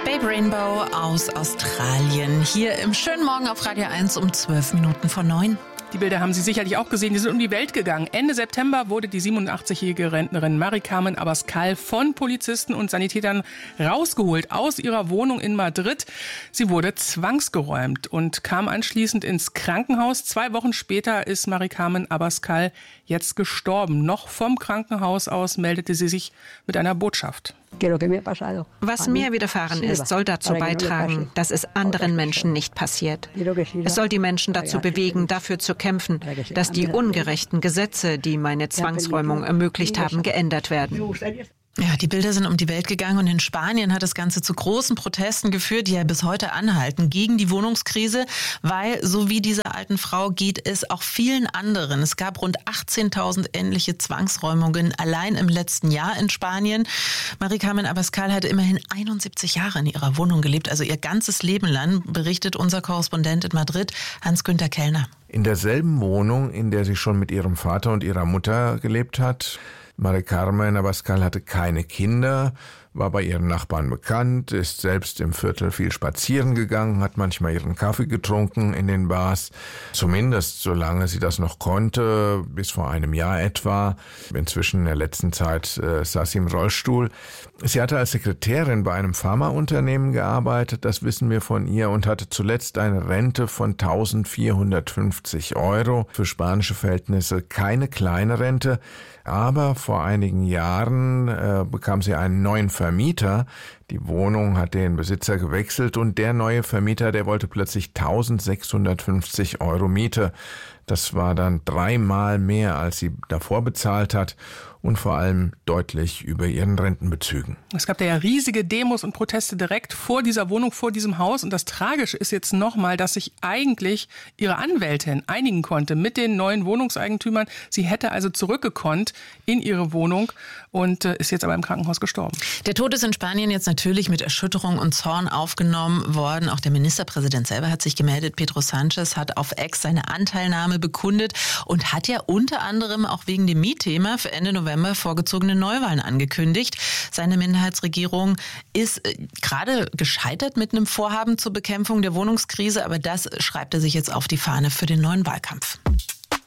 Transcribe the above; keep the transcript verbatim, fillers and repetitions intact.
Babe Rainbow aus Australien. Hier im schönen Morgen auf Radio eins um zwölf Minuten vor neun. Die Bilder haben Sie sicherlich auch gesehen, die sind um die Welt gegangen. Ende September wurde die siebenundachtzigjährige Rentnerin Mari-Carmen Abascal von Polizisten und Sanitätern rausgeholt aus ihrer Wohnung in Madrid. Sie wurde zwangsgeräumt und kam anschließend ins Krankenhaus. Zwei Wochen später ist Mari-Carmen Abascal jetzt gestorben. Noch vom Krankenhaus aus meldete sie sich mit einer Botschaft. Was mir widerfahren ist, soll dazu beitragen, dass es anderen Menschen nicht passiert. Es soll die Menschen dazu bewegen, dafür zu kämpfen, dass die ungerechten Gesetze, die meine Zwangsräumung ermöglicht haben, geändert werden. Ja, die Bilder sind um die Welt gegangen und in Spanien hat das Ganze zu großen Protesten geführt, die ja bis heute anhalten gegen die Wohnungskrise, weil so wie dieser alten Frau geht es auch vielen anderen. Es gab rund achtzehntausend ähnliche Zwangsräumungen allein im letzten Jahr in Spanien. Mari-Carmen Abascal hatte immerhin einundsiebzig Jahre in ihrer Wohnung gelebt, also ihr ganzes Leben lang, berichtet unser Korrespondent in Madrid, Hans-Günther Kellner. In derselben Wohnung, in der sie schon mit ihrem Vater und ihrer Mutter gelebt hat. Mari-Carmen Abascal hatte keine Kinder, war bei ihren Nachbarn bekannt, ist selbst im Viertel viel spazieren gegangen, hat manchmal ihren Kaffee getrunken in den Bars, zumindest solange sie das noch konnte, bis vor einem Jahr etwa. Inzwischen in der letzten Zeit äh, saß sie im Rollstuhl. Sie hatte als Sekretärin bei einem Pharmaunternehmen gearbeitet, das wissen wir von ihr, und hatte zuletzt eine Rente von eintausendvierhundertfünfzig Euro. Für spanische Verhältnisse keine kleine Rente, aber vor einigen Jahren äh, bekam sie einen neuen Vermieter. Die Wohnung hat den Besitzer gewechselt und der neue Vermieter, der wollte plötzlich eintausendsechshundertfünfzig Euro Miete. Das war dann dreimal mehr, als sie davor bezahlt hat und vor allem deutlich über ihren Rentenbezügen. Es gab da ja riesige Demos und Proteste direkt vor dieser Wohnung, vor diesem Haus. Und das Tragische ist jetzt nochmal, dass sich eigentlich ihre Anwältin einigen konnte mit den neuen Wohnungseigentümern. Sie hätte also zurückgekonnt in ihre Wohnung und äh, ist jetzt aber im Krankenhaus gestorben. Der Tod ist in Spanien jetzt natürlich mit Erschütterung und Zorn aufgenommen worden. Auch der Ministerpräsident selber hat sich gemeldet. Pedro Sánchez hat auf X seine Anteilnahme bekundet und hat ja unter anderem auch wegen dem Mietthema für Ende November vorgezogene Neuwahlen angekündigt. Seine Minderheitsregierung ist gerade gescheitert mit einem Vorhaben zur Bekämpfung der Wohnungskrise, aber das schreibt er sich jetzt auf die Fahne für den neuen Wahlkampf.